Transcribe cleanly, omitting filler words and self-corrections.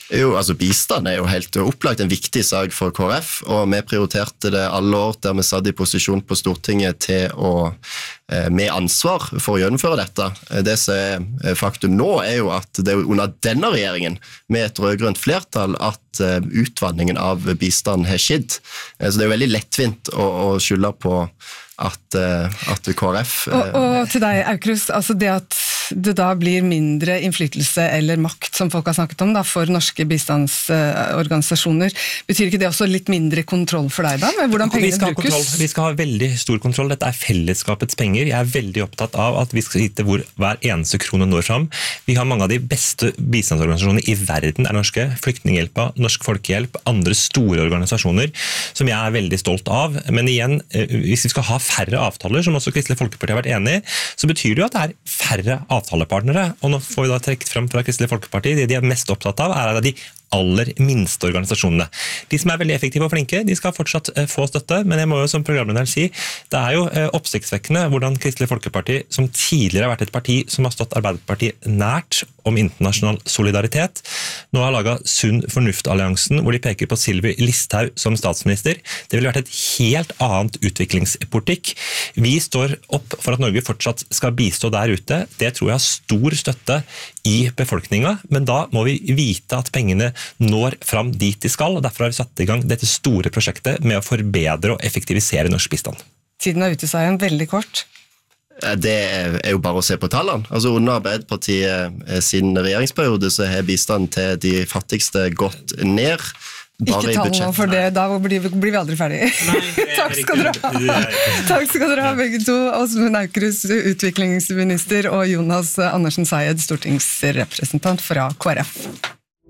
Jo, altså bistand jo helt opplagt en viktig sak for KrF, og vi prioriterte det alle år der vi satt i posisjon på Stortinget til å med ansvar for å gjennomføre dette. Det som faktum nå jo at det under denne regjeringen, med et rødgrønt flertall, at utvanningen av bistand har skjedd. Så det veldig lettvint å skylde på at KrF... Og til deg, Aukrust, altså det at det da blir mindre innflytelse eller makt, som folk har snakket om, da, for norske bistandsorganisasjoner, betyr ikke det også litt mindre kontroll for deg da, med hvordan pengene brukes? Vi skal ha veldig stor kontroll. Dette fellesskapets penger. Jeg veldig opptatt av at vi skal vite hvor hver eneste krone når fram. Vi har mange av de beste bistandsorganisasjonene i verden norske. Flyktninghjelpa, Norsk Folkehjelp, andre store organisasjoner, som jeg veldig stolt av. Men igjen, hvis vi skal ha færre avtaler, som også Kristelig Folkeparti har vært enig i, så betyr det jo at det færre avtalepartnere. Og nå får vi da trekt frem fra Kristelig Folkeparti, det de mest opptatt av de aller minste organisasjonene. De som veldig effektive og flinke, de skal fortsatt få støtte, men jeg må jo som programlederen si, det jo oppsiktsvekkende hvordan Kristelig Folkeparti, som tidligere har vært et parti som har stått Arbeiderpartiet nært om internasjonal solidaritet, nå har laget Sunn Fornuft-alliansen, hvor de peker på Sylvi Listhaug som statsminister. Det ville vært et helt annet utviklingspolitikk. Vi står opp for at Norge fortsatt skal bistå der ute. Det tror jeg har stor støtte i befolkningen, men da må vi vite at pengene når fram dit de skal, og derfor har vi satt i gang dette store prosjektet med å forbedre og effektivisere norsk bistand. Tiden ute, sa jeg, veldig kort. Det jo bare å se på tallene. Altså under Arbeiderpartiet sin regjeringsperiode så har bistanden til de fattigste gått ned. Ikke tallene for det, da blir vi aldri ferdige. Takk skal dere ha. Takk skal dere ha begge to. Åsmund Aukrust, utviklingsminister, og Jonas Andersen Sayed, stortingsrepresentant fra KrF.